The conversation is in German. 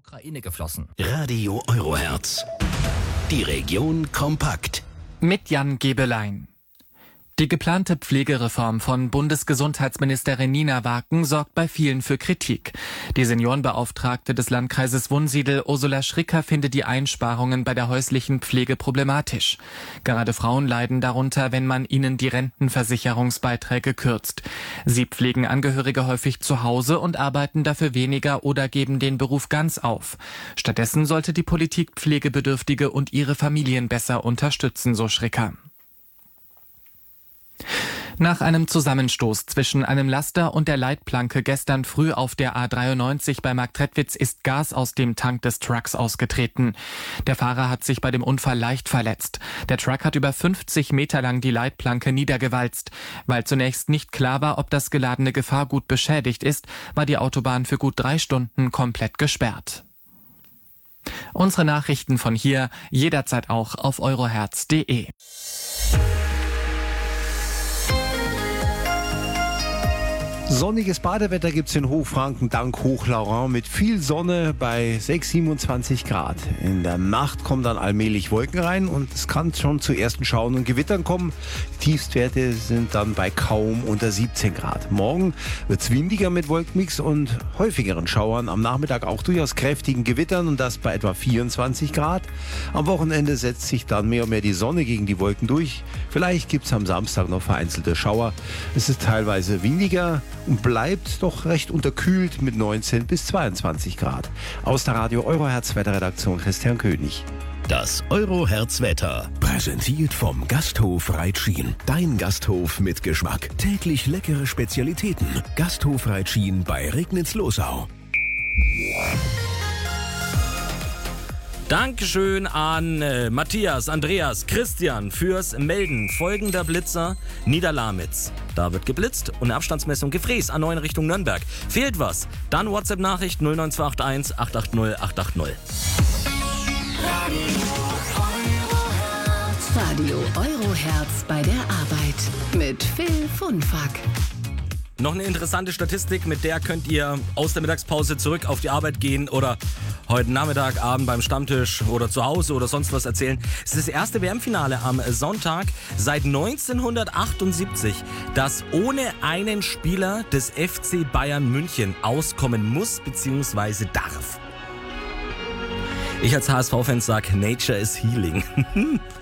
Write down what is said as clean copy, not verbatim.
Ukraine geflossen. Radio Eurohertz. Die Region kompakt. Mit Jan Gebelein. Die geplante Pflegereform von Bundesgesundheitsministerin Nina Waken sorgt bei vielen für Kritik. Die Seniorenbeauftragte des Landkreises Wunsiedel, Ursula Schricker, findet die Einsparungen bei der häuslichen Pflege problematisch. Gerade Frauen leiden darunter, wenn man ihnen die Rentenversicherungsbeiträge kürzt. Sie pflegen Angehörige häufig zu Hause und arbeiten dafür weniger oder geben den Beruf ganz auf. Stattdessen sollte die Politik Pflegebedürftige und ihre Familien besser unterstützen, so Schricker. Nach einem Zusammenstoß zwischen einem Laster und der Leitplanke gestern früh auf der A93 bei Marktredwitz ist Gas aus dem Tank des Trucks ausgetreten. Der Fahrer hat sich bei dem Unfall leicht verletzt. Der Truck hat über 50 Meter lang die Leitplanke niedergewalzt. Weil zunächst nicht klar war, ob das geladene Gefahrgut beschädigt ist, war die Autobahn für gut 3 Stunden komplett gesperrt. Unsere Nachrichten von hier jederzeit auch auf eurohertz.de. Sonniges Badewetter gibt's in Hochfranken dank Hochlaurin mit viel Sonne bei 27 Grad. In der Nacht kommen dann allmählich Wolken rein und es kann schon zu ersten Schauern und Gewittern kommen. Die Tiefstwerte sind dann bei kaum unter 17 Grad. Morgen wird's windiger mit Wolkenmix und häufigeren Schauern. Am Nachmittag auch durchaus kräftigen Gewittern und das bei etwa 24 Grad. Am Wochenende setzt sich dann mehr und mehr die Sonne gegen die Wolken durch. Vielleicht gibt's am Samstag noch vereinzelte Schauer. Es ist teilweise windiger und bleibt doch recht unterkühlt mit 19 bis 22 Grad. Aus der Radio Eurohertz Wetterredaktion Christian König. Das Eurohertz Wetter. Präsentiert vom Gasthof Reitschien. Dein Gasthof mit Geschmack. Täglich leckere Spezialitäten. Gasthof Reitschien bei Regnitz-Losau. Dankeschön an Matthias, Andreas, Christian fürs Melden. Folgender Blitzer, Niederlamitz. Da wird geblitzt und eine Abstandsmessung Gefräß A9 Richtung Nürnberg. Fehlt was? Dann WhatsApp-Nachricht 09281 880 880. Radio Eurohertz bei der Arbeit mit Phil Funfack. Noch eine interessante Statistik, mit der könnt ihr aus der Mittagspause zurück auf die Arbeit gehen oder heute Nachmittag, Abend beim Stammtisch oder zu Hause oder sonst was erzählen. Es ist das erste WM-Finale am Sonntag seit 1978, das ohne einen Spieler des FC Bayern München auskommen muss bzw. darf. Ich als HSV-Fan sage, Nature is healing.